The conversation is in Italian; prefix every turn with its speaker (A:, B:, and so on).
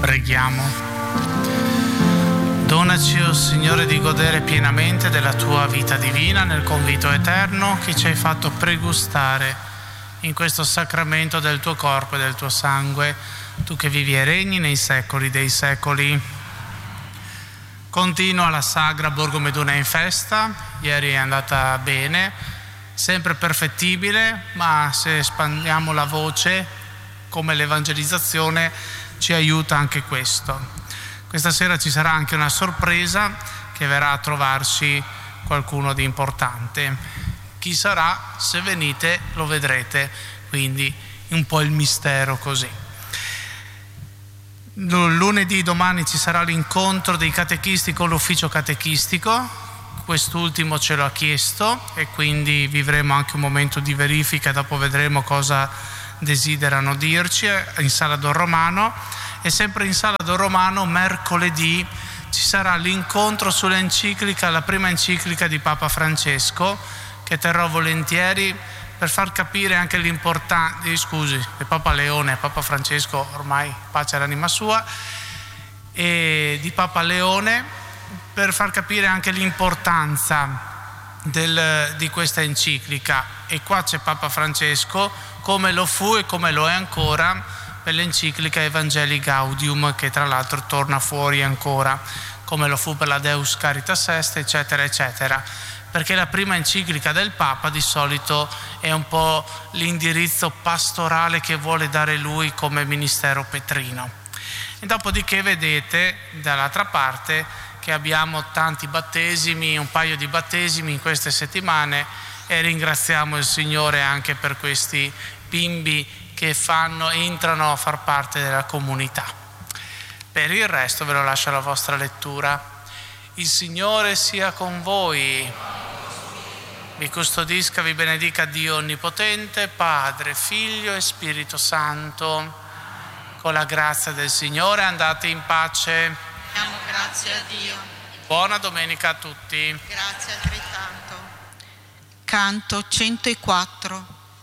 A: Preghiamo. Donaci, o Signore, di godere pienamente della Tua vita divina nel convito eterno che ci hai fatto pregustare in questo sacramento del Tuo corpo e del Tuo sangue, Tu che vivi e regni nei secoli dei secoli. Continua la sagra Borgo Meduna in festa, ieri è andata bene, sempre perfettibile, ma se espandiamo la voce, come l'evangelizzazione, ci aiuta anche questo. Questa sera ci sarà anche una sorpresa, che verrà a trovarci qualcuno di importante. Chi sarà? Se venite lo vedrete, quindi un po' il mistero così. Lunedì, domani, ci sarà l'incontro dei catechisti con l'ufficio catechistico. Quest'ultimo ce lo ha chiesto e quindi vivremo anche un momento di verifica, dopo vedremo cosa desiderano dirci in Sala Don Romano. E sempre in Sala Don Romano mercoledì ci sarà l'incontro sull'enciclica, la prima enciclica di Papa Francesco, che terrò volentieri per far capire anche l'importanza, di Papa Leone, Papa Francesco ormai pace all'anima sua, e di Papa Leone, per far capire anche l'importanza di questa enciclica. E qua c'è Papa Francesco, come lo fu e come lo è ancora per l'enciclica Evangelii Gaudium, che tra l'altro torna fuori ancora, come lo fu per la Deus Caritas Est, eccetera, eccetera. Perché la prima enciclica del Papa di solito è un po' l'indirizzo pastorale che vuole dare lui come ministero petrino. E dopodiché vedete dall'altra parte che abbiamo tanti battesimi, un paio di battesimi in queste settimane, e ringraziamo il Signore anche per questi bimbi che entrano a far parte della comunità. Per il resto ve lo lascio alla vostra lettura. Il Signore sia con voi. Vi custodisca, vi benedica Dio Onnipotente, Padre, Figlio e Spirito Santo. Con la grazia del Signore andate in pace.
B: Diamo grazie a Dio.
A: Buona domenica a tutti.
B: Grazie altrettanto. Canto 104.